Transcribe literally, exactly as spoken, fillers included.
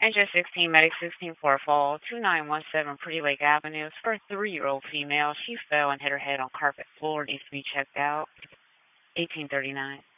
Entry sixteen, Medic sixteen for a fall, two nine one seven Pretty Lake Avenue. It's for a three-year-old female. She fell and hit her head on carpet floor. Needs to be checked out. eighteen thirty-nine.